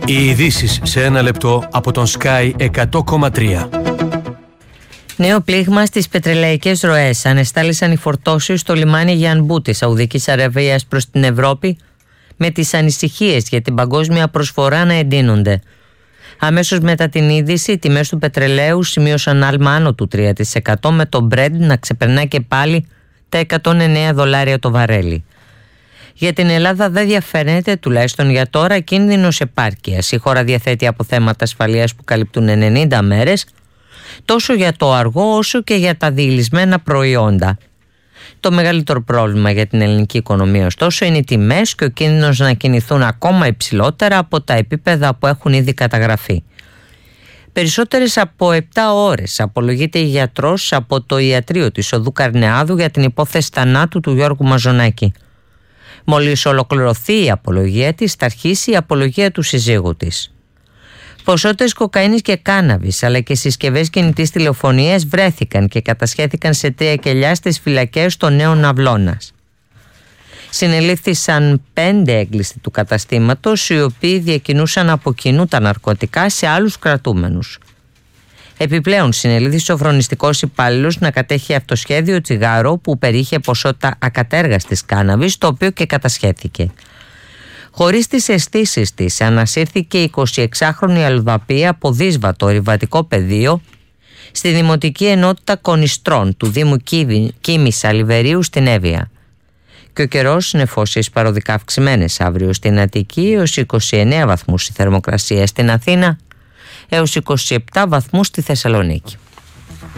Οι ειδήσεις σε ένα λεπτό από τον Sky 100,3. Νέο πλήγμα στις πετρελαϊκές ροές. Ανεστάλησαν οι φορτώσεις στο λιμάνι Γιανμπού της Σαουδικής Αραβίας προς την Ευρώπη, με τις ανησυχίες για την παγκόσμια προσφορά να εντείνονται. Αμέσως μετά την είδηση, οι τιμές του πετρελαίου σημείωσαν άλμα άνω του 3%, με το Brent να ξεπερνά και πάλι τα $109 το βαρέλι. Για την Ελλάδα δεν διαφαίνεται, τουλάχιστον για τώρα, κίνδυνος επάρκειας. Η χώρα διαθέτει αποθέματα ασφαλείας που καλύπτουν 90 μέρες, τόσο για το αργό όσο και για τα διηλυσμένα προϊόντα. Το μεγαλύτερο πρόβλημα για την ελληνική οικονομία, ωστόσο, είναι οι τιμές και ο κίνδυνος να κινηθούν ακόμα υψηλότερα από τα επίπεδα που έχουν ήδη καταγραφεί. Περισσότερες από 7 ώρες απολογείται η γιατρός από το ιατρείο της Οδού Καρνεάδου για την υπόθεση θανάτου του Γιώργου Μαζονάκη. Μόλις ολοκληρωθεί η απολογία της, θα αρχίσει η απολογία του συζύγου της. Ποσότητες κοκαίνης και κάναβης αλλά και συσκευές κινητής τηλεφωνίας βρέθηκαν και κατασχέθηκαν σε 3 κελιά στις φυλακές των Νέων Ναυλώνας. Συνελήφθησαν 5 έγκλειστοι του καταστήματος, οι οποίοι διακινούσαν από κοινού τα ναρκωτικά σε άλλους κρατούμενους. Επιπλέον, συνελήφθη ο φρονιστικός υπάλληλος να κατέχει αυτοσχέδιο τσιγάρο που περιείχε ποσότητα ακατέργαστης κάναβης, το οποίο και κατασχέθηκε. Χωρίς τις αισθήσεις της, ανασύρθηκε η 26χρονη αλλοδαπή από Δύσβατο Ορειβατικό Πεδίο στη Δημοτική Ενότητα Κονιστρών του Δήμου Κίμης Αλιβερίου στην Εύβοια. Και ο καιρός νεφώσεις παροδικά αυξημένες αύριο στην Αττική έως 29 βαθμούς η θερμοκρασία, στην Αθήνα έως 27 βαθμούς στη Θεσσαλονίκη.